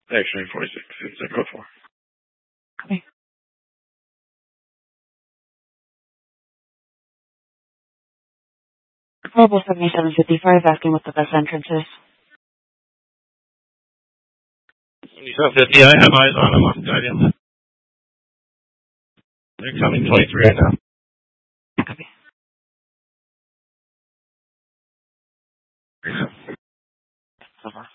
Actually, 46. It's a code 4. Copy. Mobile 7755 asking what the best entrance is. 7750, I have eyes on them. I'm guiding. They're coming 23 right now. Copy. So far.